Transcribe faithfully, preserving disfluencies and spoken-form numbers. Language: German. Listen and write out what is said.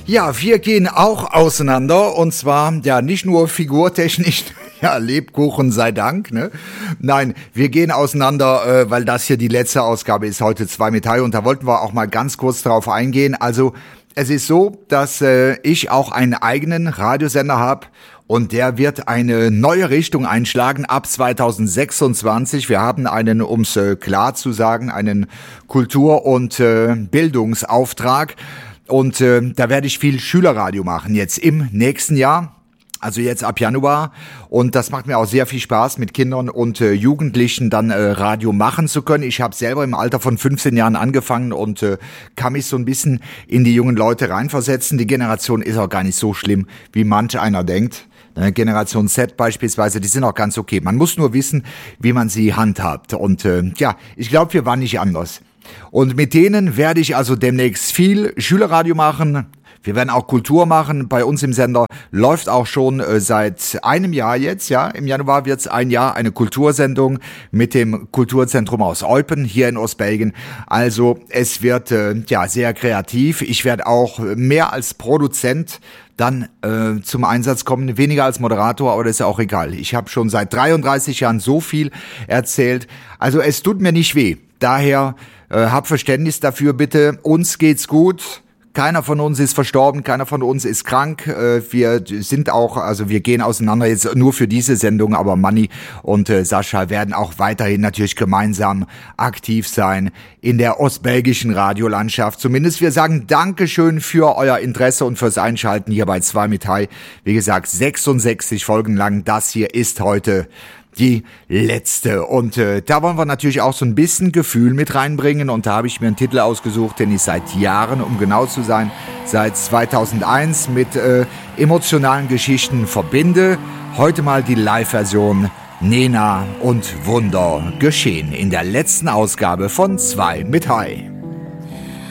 Ja, wir gehen auch auseinander und zwar ja nicht nur figurtechnisch, ja Lebkuchen sei Dank, ne? Nein, wir gehen auseinander, äh, weil das hier die letzte Ausgabe ist, heute zwei mit Hai, und da wollten wir auch mal ganz kurz drauf eingehen. Also es ist so, dass äh, ich auch einen eigenen Radiosender habe. Und der wird eine neue Richtung einschlagen ab zweitausendsechsundzwanzig. Wir haben einen, um's äh, klar zu sagen, einen Kultur- und äh, Bildungsauftrag. Und äh, da werde ich viel Schülerradio machen jetzt im nächsten Jahr. Also jetzt ab Januar, und das macht mir auch sehr viel Spaß, mit Kindern und äh, Jugendlichen dann äh, Radio machen zu können. Ich habe selber im Alter von fünfzehn Jahren angefangen und äh, kann mich so ein bisschen in die jungen Leute reinversetzen. Die Generation ist auch gar nicht so schlimm, wie manch einer denkt. Generation Z beispielsweise, die sind auch ganz okay. Man muss nur wissen, wie man sie handhabt. Und äh, ja, ich glaube, wir waren nicht anders. Und mit denen werde ich also demnächst viel Schülerradio machen. Wir werden auch Kultur machen. Bei uns im Sender läuft auch schon äh, seit einem Jahr jetzt, ja, im Januar wird's ein Jahr, eine Kultursendung mit dem Kulturzentrum aus Eupen hier in Ostbelgien. Also es wird äh, ja sehr kreativ. Ich werde auch mehr als Produzent dann äh, zum Einsatz kommen, weniger als Moderator, aber das ist ja auch egal. Ich habe schon seit dreiunddreißig Jahren so viel erzählt. Also es tut mir nicht weh. Daher äh, hab Verständnis dafür bitte. Uns geht's gut. Keiner von uns ist verstorben, keiner von uns ist krank. Wir sind auch, also wir gehen auseinander jetzt nur für diese Sendung, aber Manni und Sascha werden auch weiterhin natürlich gemeinsam aktiv sein in der ostbelgischen Radiolandschaft. Zumindest wir sagen Dankeschön für euer Interesse und fürs Einschalten hier bei zwei mit Hai. Wie gesagt, sechsundsechzig Folgen lang. Das hier ist heute die letzte, und äh, da wollen wir natürlich auch so ein bisschen Gefühl mit reinbringen, und da habe ich mir einen Titel ausgesucht, den ich seit Jahren, um genau zu sein, seit zweitausendeins mit äh, emotionalen Geschichten verbinde. Heute mal die Live-Version Nena und Wunder geschehen in der letzten Ausgabe von zwei mit Hai.